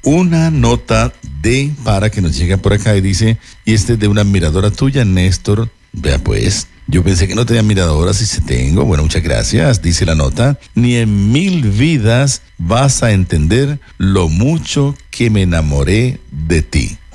una nota para que nos llegue por acá y dice, y este es de una admiradora tuya, Néstor. Vea pues, yo pensé que no tenía admiradoras y se tengo. Bueno, muchas gracias, dice la nota. Ni en 1000 vidas vas a entender lo mucho que me enamoré de ti.